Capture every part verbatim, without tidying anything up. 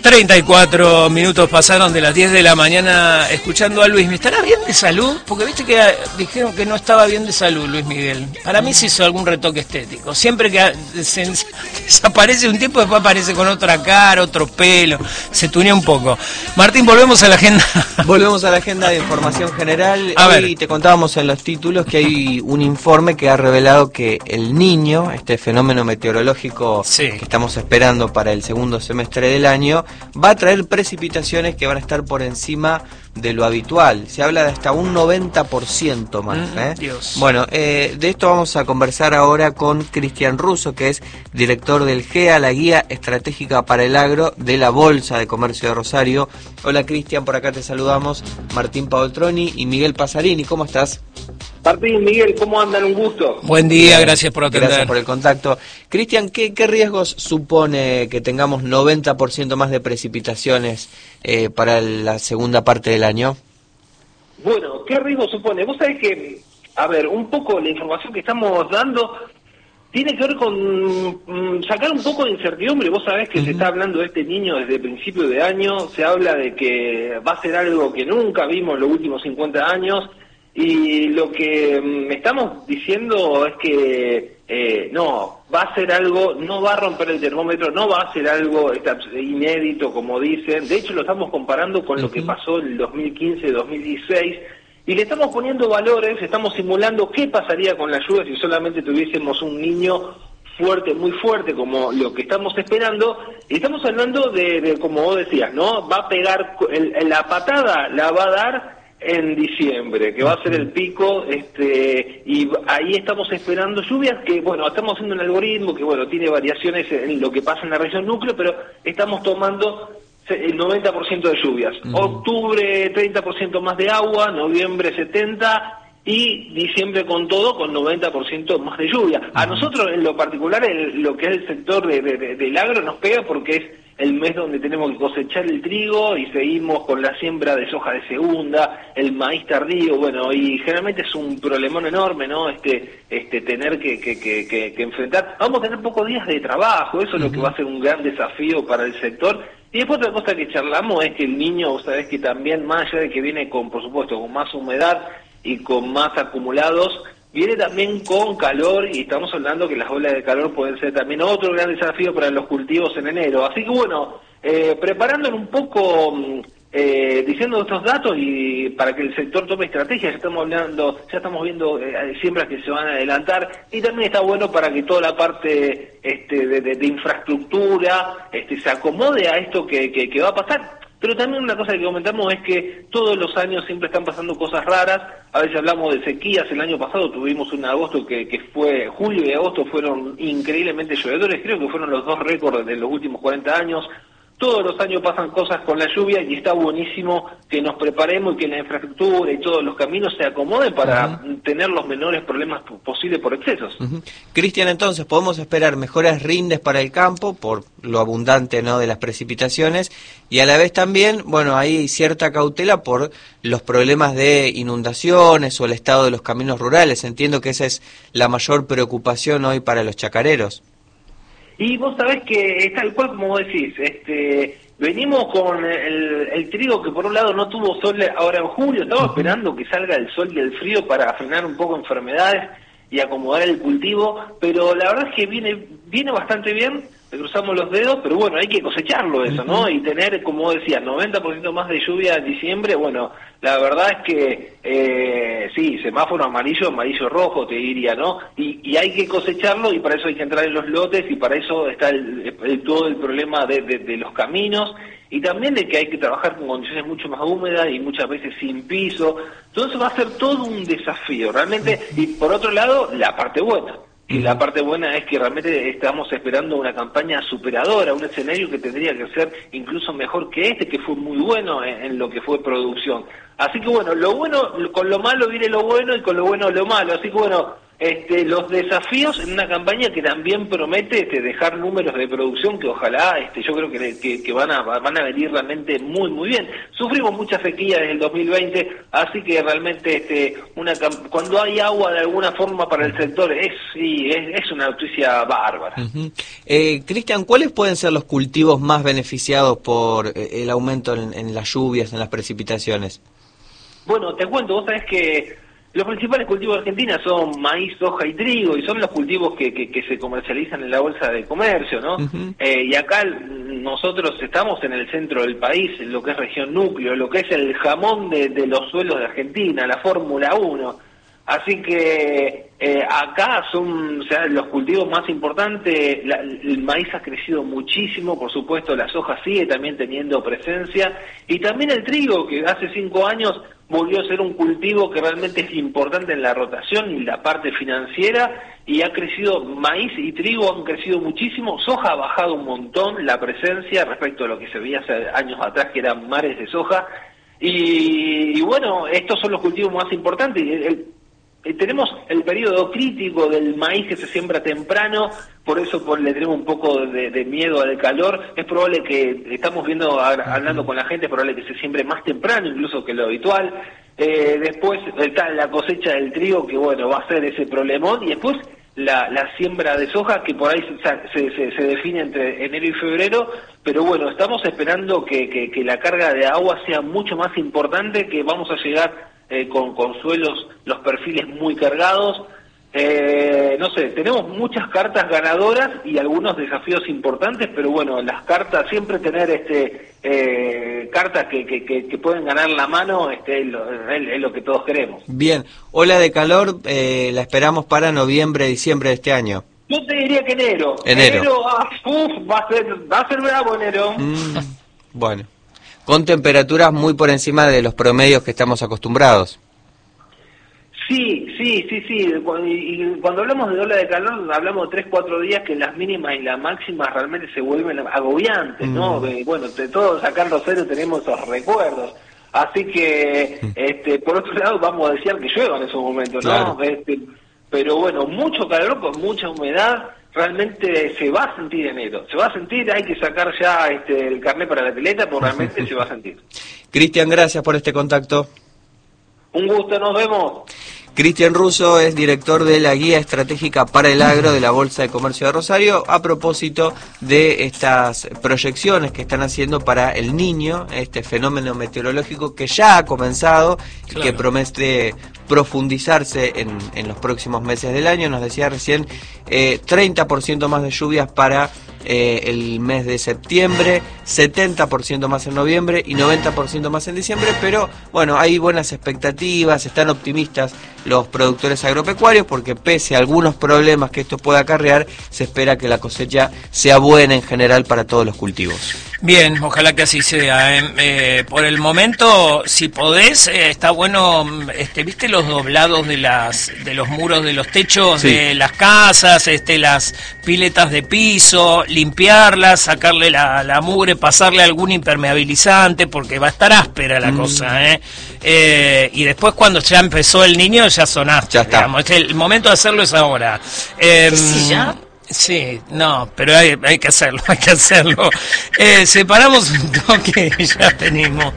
treinta y cuatro minutos pasaron de las diez de la mañana escuchando a Luis. ¿Me estará bien de salud? Porque viste que dijeron que no estaba bien de salud Luis Miguel. Para mí se hizo algún retoque estético. Siempre que se desaparece un tiempo, después aparece con otra cara, otro pelo. Se tunea un poco. Martín, volvemos a la agenda. Volvemos a la agenda de información general. A Hoy ver. te contábamos en los títulos que hay un informe que ha revelado que el Niño, este fenómeno meteorológico Sí. que estamos esperando para el segundo semestre del año, va a traer precipitaciones que van a estar por encima de lo habitual. Se habla de hasta un noventa por ciento más. Mm, ¿eh? Dios. Bueno, eh, de esto vamos a conversar ahora con Cristian Russo, que es director del G E A, la Guía Estratégica para el Agro de la Bolsa de Comercio de Rosario. Hola Cristian, por acá te saludamos Martín Paoltroni y Miguel Pasarini. ¿Cómo estás? Martín, Miguel, ¿cómo andan? Un gusto. Buen día, gracias por atender. Gracias por el contacto. Cristian, ¿qué, ¿qué riesgos supone que tengamos noventa por ciento más de precipitaciones eh, para la segunda parte del año? Bueno, ¿qué riesgo supone? Vos sabés que, a ver, un poco la información que estamos dando tiene que ver con mm, sacar un poco de incertidumbre. Vos sabés que uh-huh. se está hablando de este niño desde principio de año, se habla de que va a ser algo que nunca vimos en los últimos cincuenta años, y lo que me estamos diciendo es que eh, no, va a ser algo, no va a romper el termómetro, no va a ser algo inédito como dicen. De hecho lo estamos comparando con uh-huh. lo que pasó en el dos mil quince dos mil dieciséis, y le estamos poniendo valores, estamos simulando qué pasaría con la lluvia si solamente tuviésemos un niño fuerte, muy fuerte, como lo que estamos esperando. Y estamos hablando de, de como vos decías, ¿no? Va a pegar, el, la patada la va a dar en diciembre, que va a ser el pico, este, y ahí estamos esperando lluvias que, bueno, estamos haciendo un algoritmo que, bueno, tiene variaciones en lo que pasa en la región núcleo, pero estamos tomando el noventa por ciento de lluvias. Uh-huh. Octubre treinta por ciento más de agua, noviembre setenta por ciento, y diciembre con todo con noventa por ciento más de lluvia. Uh-huh. A nosotros en lo particular, el, lo que es el sector de, de, de, del agro nos pega porque es el mes donde tenemos que cosechar el trigo y seguimos con la siembra de soja de segunda, el maíz tardío, bueno, y generalmente es un problemón enorme, ¿no? Este, este tener que, que, que, que, que enfrentar. Vamos a tener pocos días de trabajo, eso es uh-huh. lo que va a ser un gran desafío para el sector. Y después otra cosa que charlamos es que el niño, vos sabés que también, más allá de que viene con, por supuesto, con más humedad y con más acumulados, viene también con calor, y estamos hablando que las olas de calor pueden ser también otro gran desafío para los cultivos en enero. Así que bueno, eh, preparándonos un poco, eh, diciendo estos datos y para que el sector tome estrategia, ya estamos hablando, ya estamos viendo eh, siembras que se van a adelantar, y también está bueno para que toda la parte este, de, de, de infraestructura este, se acomode a esto que, que, que va a pasar. Pero también una cosa que comentamos es que todos los años siempre están pasando cosas raras. A veces hablamos de sequías. El año pasado tuvimos un agosto que, que fue, julio y agosto fueron increíblemente llovedores. Creo que fueron los dos récords de los últimos cuarenta años. Todos los años pasan cosas con la lluvia, y está buenísimo que nos preparemos y que la infraestructura y todos los caminos se acomoden para uh-huh. tener los menores problemas posibles por excesos. Uh-huh. Cristian, entonces, podemos esperar mejores rindes para el campo por lo abundante, ¿no?, de las precipitaciones, y a la vez también, bueno, hay cierta cautela por los problemas de inundaciones o el estado de los caminos rurales. Entiendo que esa es la mayor preocupación hoy para los chacareros. Y vos sabés que es tal cual como vos decís, este, venimos con el, el trigo que por un lado no tuvo sol ahora en julio, estamos esperando que salga el sol y el frío para frenar un poco enfermedades y acomodar el cultivo, pero la verdad es que viene, viene bastante bien, le cruzamos los dedos, pero bueno, hay que cosecharlo eso, ¿no? Y tener, como decía, noventa por ciento más de lluvia en diciembre, bueno, la verdad es que, eh, sí, semáforo amarillo, amarillo rojo, te diría, ¿no? Y, y hay que cosecharlo, y para eso hay que entrar en los lotes, y para eso está el, el, todo el problema de, de, de los caminos, y también de que hay que trabajar con condiciones mucho más húmedas y muchas veces sin piso. Entonces va a ser todo un desafío, realmente. Y por otro lado, la parte buena. Y la parte buena es que realmente estamos esperando una campaña superadora, un escenario que tendría que ser incluso mejor que este, que fue muy bueno en, en lo que fue producción. Así que bueno, lo bueno, con lo malo viene lo bueno, y con lo bueno lo malo. Así que bueno, este, los desafíos en una campaña que también promete este, dejar números de producción que ojalá, este, yo creo que, que, que van a van a venir realmente muy muy bien. Sufrimos mucha sequía desde el dos mil veinte, así que realmente este, una cuando hay agua de alguna forma para el sector es sí es, es una noticia bárbara. Uh-huh. eh, Cristian, ¿cuáles pueden ser los cultivos más beneficiados por eh, el aumento en, en las lluvias, en las precipitaciones? Bueno, te cuento, vos sabés que los principales cultivos de Argentina son maíz, soja y trigo, y son los cultivos que, que, que se comercializan en la bolsa de comercio, ¿no? Uh-huh. Eh, y acá nosotros estamos en el centro del país, en lo que es región núcleo, lo que es el jamón de, de los suelos de Argentina, la Fórmula uno. Así que eh, acá son, o sea, los cultivos más importantes. La, el maíz ha crecido muchísimo, por supuesto la soja sigue también teniendo presencia, y también el trigo, que hace cinco años volvió a ser un cultivo que realmente es importante en la rotación y la parte financiera, y ha crecido. Maíz y trigo han crecido muchísimo, soja ha bajado un montón la presencia respecto a lo que se veía hace años atrás, que eran mares de soja, y, y bueno, estos son los cultivos más importantes. El, el, Tenemos el periodo crítico del maíz que se siembra temprano, por eso por, le tenemos un poco de, de miedo al calor. Es probable que, estamos viendo, hablando con la gente, es probable que se siembre más temprano incluso que lo habitual. Eh, después está la cosecha del trigo, que bueno, va a ser ese problemón, y después la, la siembra de soja, que por ahí se, se, se define entre enero y febrero, pero bueno, estamos esperando que, que, que la carga de agua sea mucho más importante, que vamos a llegar Eh, con, con suelos, los perfiles muy cargados. Eh, no sé, tenemos muchas cartas ganadoras y algunos desafíos importantes, pero bueno, las cartas, siempre tener este eh, cartas que, que, que, que pueden ganar la mano, este, es, lo, es, es lo que todos queremos. Bien, ola de calor, eh, la esperamos para noviembre, diciembre de este año. Yo te diría que enero. Enero. Enero ah, uf, va a ser, va a ser bravo enero. Mm, bueno. Con temperaturas muy por encima de los promedios que estamos acostumbrados. Sí, sí, sí, sí. Y cuando hablamos de ola de calor, hablamos de tres, cuatro días que las mínimas y las máximas realmente se vuelven agobiantes, ¿no? Mm. De, bueno, de todos acá en Rosario tenemos esos recuerdos. Así que, este, por otro lado, vamos a desear que llueva en esos momentos, ¿no? Claro. Este, pero bueno, mucho calor con mucha humedad. Realmente se va a sentir enero, se va a sentir, hay que sacar ya este, el carnet para la pileta, porque realmente se va a sentir. Cristian, gracias por este contacto. Un gusto, nos vemos. Cristian Russo es director de la Guía Estratégica para el Agro de la Bolsa de Comercio de Rosario, a propósito de estas proyecciones que están haciendo para el Niño, este fenómeno meteorológico que ya ha comenzado, claro, y que promete profundizarse en, en los próximos meses del año. Nos decía recién eh, treinta por ciento más de lluvias para eh, el mes de septiembre, setenta por ciento más en noviembre y noventa por ciento más en diciembre, pero bueno, hay buenas expectativas, están optimistas los productores agropecuarios, porque pese a algunos problemas que esto pueda acarrear, se espera que la cosecha sea buena en general para todos los cultivos. Bien, ojalá que así sea. Eh, eh, por el momento, si podés, eh, está bueno, este, ¿viste los doblados de las de los muros de los techos, sí, de las casas, este, las piletas de piso, limpiarlas, sacarle la, la mugre, pasarle algún impermeabilizante, porque va a estar áspera la mm. cosa, ¿eh? Eh, y después cuando ya empezó el Niño, ya sonaste, ya está. Digamos, el momento de hacerlo es ahora. Eh, ¿Sí, ya? Sí, no, pero hay, hay que hacerlo, hay que hacerlo. Eh, separamos un toque y ya venimos.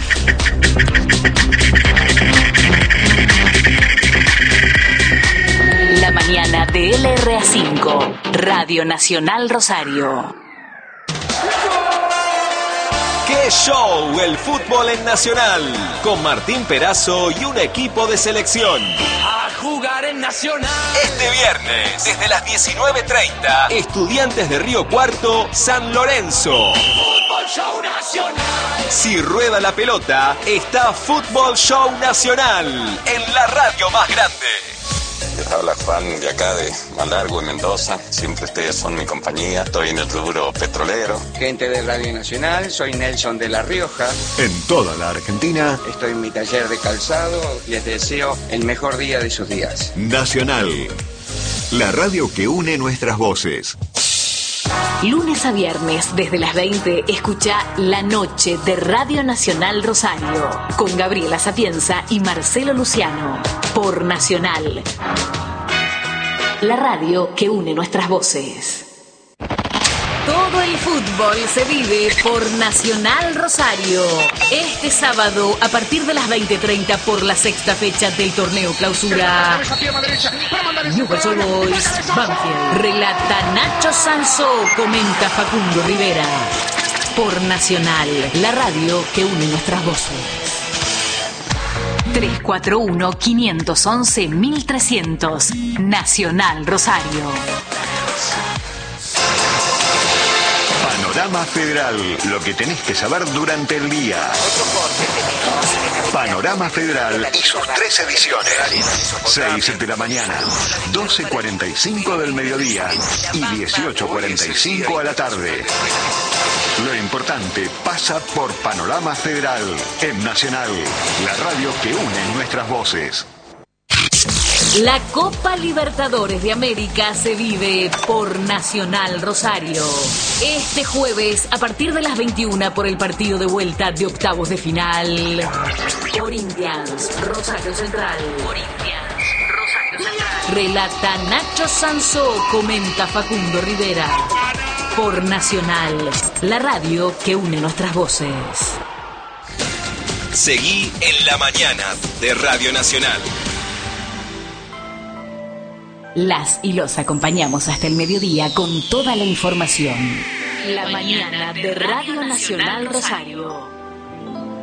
La mañana de L R A cinco, Radio Nacional Rosario. ¡Qué show! El fútbol en Nacional, con Martín Perazo y un equipo de selección. A jugar en Nacional. Este viernes, desde las diecinueve treinta, Estudiantes de Río Cuarto, San Lorenzo. Fútbol Show Nacional. Si rueda la pelota, está Fútbol Show Nacional, en la radio más grande. Les habla Juan de acá de Malargüe, Mendoza. Siempre ustedes son mi compañía. Estoy en el rubro petrolero. Gente de Radio Nacional, soy Nelson de La Rioja. En toda la Argentina. Estoy en mi taller de calzado. Les deseo el mejor día de sus días. Nacional, la radio que une nuestras voces. Lunes a viernes, desde las veinte, escucha La Noche de Radio Nacional Rosario, con Gabriela Sapienza y Marcelo Luciano, por Nacional. la radio que une nuestras voces. Todo el fútbol se vive por Nacional Rosario. Este sábado, a partir de las veinte treinta, por la sexta fecha del torneo Clausura. Newell's Old Boys, Banfield. Relata Nacho Sansó, comenta Facundo Rivera. Por Nacional, la radio que une nuestras voces. tres cuatro uno, cinco uno uno, mil trescientos. Nacional Rosario. Panorama Federal, lo que tenés que saber durante el día. Panorama Federal y sus tres ediciones. seis de la mañana, doce cuarenta y cinco del mediodía y dieciocho cuarenta y cinco a la tarde. Lo importante pasa por Panorama Federal, en Nacional, la radio que une nuestras voces. La Copa Libertadores de América se vive por Nacional Rosario. Este jueves, a partir de las veintiuna, por el partido de vuelta de octavos de final. Corinthians, Rosario Central. Corinthians, Rosario Central. Relata Nacho Sansó, comenta Facundo Rivera. Por Nacional, la radio que une nuestras voces. Seguí en la mañana de Radio Nacional. Las y los acompañamos hasta el mediodía con toda la información. La mañana de Radio Nacional Rosario.